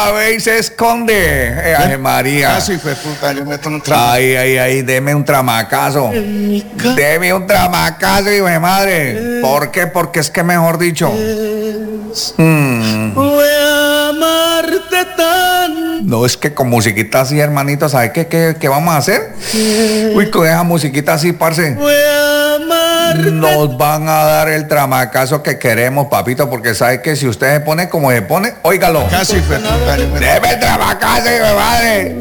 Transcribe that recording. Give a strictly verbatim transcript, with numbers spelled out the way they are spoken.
la ve y se esconde. Eh, ay, María. Casi fue puta, yo meto un tramo. Ay, ay, ay, deme un tramacazo. Deme un tramacazo, hijo de madre. ¿Por qué? Porque es que mejor dicho. Hmm. Voy a amarte tan. No, es que con musiquita así, hermanito, ¿sabe qué, qué, qué vamos a hacer? Uy, con esa musiquita así, parce. Voy a amarte. Nos van a dar el tramacazo que queremos, papito, porque sabe que si usted se pone como se pone, óigalo. Casi fue puta, yo meto Deme el tramacazo, hijo de madre.